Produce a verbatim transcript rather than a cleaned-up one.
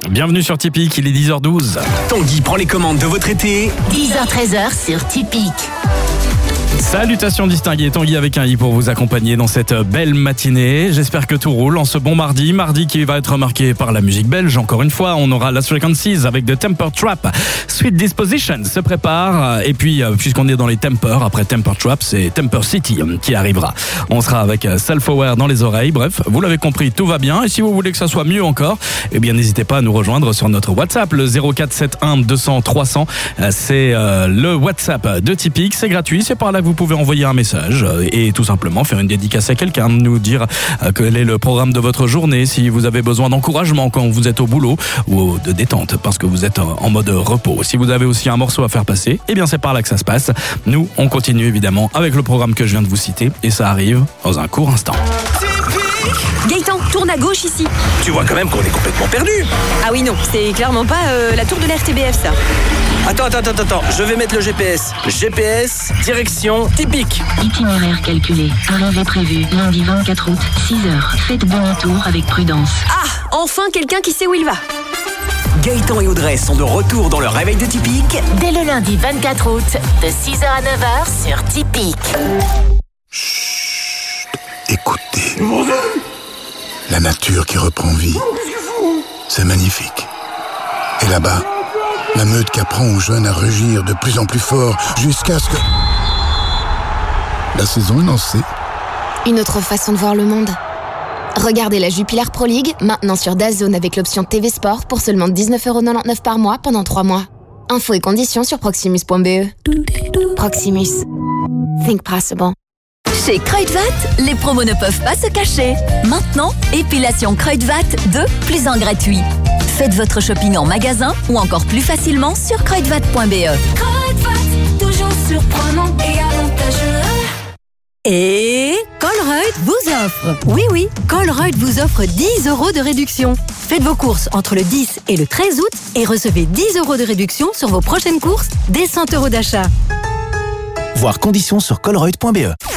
Bienvenue sur Tipeee, il est dix heures douze. Tanguy prend les commandes de votre été. dix heures treize sur Tipeee. Salutations distinguées, Tanguy avec un i pour vous accompagner dans cette belle matinée. J'espère que tout roule en ce bon mardi. Mardi qui va être marqué par la musique belge. Encore une fois, on aura Lost Frequencies avec The Temper Trap. Sweet Disposition se prépare. Et puis, puisqu'on est dans les Temper, après Temper Trap, c'est Temper City qui arrivera. On sera avec Self-Aware dans les oreilles. Bref, vous l'avez compris, tout va bien. Et si vous voulez que ça soit mieux encore, eh bien, n'hésitez pas à nous rejoindre sur notre WhatsApp, le zéro quatre sept un deux cents trois cents. C'est euh, le WhatsApp de Tipeee. C'est gratuit. C'est par là que vous pouvez envoyer un message et tout simplement faire une dédicace à quelqu'un, nous dire quel est le programme de votre journée, si vous avez besoin d'encouragement quand vous êtes au boulot ou de détente parce que vous êtes en mode repos. Si vous avez aussi un morceau à faire passer, eh bien c'est par là que ça se passe. Nous, on continue évidemment avec le programme que je viens de vous citer et ça arrive dans un court instant. Gaëtan, tourne à gauche ici. Tu vois quand même qu'on est complètement perdu. Ah oui, non, c'est clairement pas euh, la tour de la R T B F, ça. Attends, attends, attends, attends, je vais mettre le G P S. G P S, direction typique. Itinéraire calculé. Arrivée prévue. Lundi vingt-quatre août, six heures. Faites demi-tour avec prudence. Ah, enfin quelqu'un qui sait où il va. Gaëtan et Audrey sont de retour dans leur réveil de Typique. Dès le lundi vingt-quatre août, de six heures à neuf heures sur Tipeee. Chut, écoutez. La nature qui reprend vie. C'est magnifique. Et là-bas, la meute qui apprend aux jeunes à rugir de plus en plus fort jusqu'à ce que... La saison est lancée. Une autre façon de voir le monde. Regardez la Jupiler Pro League, maintenant sur DAZN avec l'option T V Sport pour seulement dix-neuf euros quatre-vingt-dix-neuf par mois pendant trois mois. Infos et conditions sur proximus point b e. Proximus. Think possible. Chez Kruidvat, les promos ne peuvent pas se cacher. Maintenant, épilation Kruidvat deux plus un gratuit. Faites votre shopping en magasin ou encore plus facilement sur kruidvat point b e. Kruidvat, toujours surprenant et avantageux. Et Colruyt vous offre. Oui, oui, Colruyt vous offre dix euros de réduction. Faites vos courses entre le dix et le treize août et recevez dix euros de réduction sur vos prochaines courses dès cent euros d'achat. Voir conditions sur colruyt point b e.